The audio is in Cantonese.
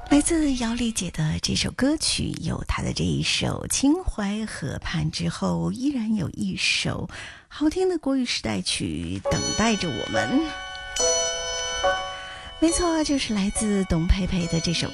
来自姚丽姐的这首歌曲，有她的这一首《秦淮河畔》之后，依然有一首好听的国语时代曲等待着我们。没错，就是来自董佩佩的这首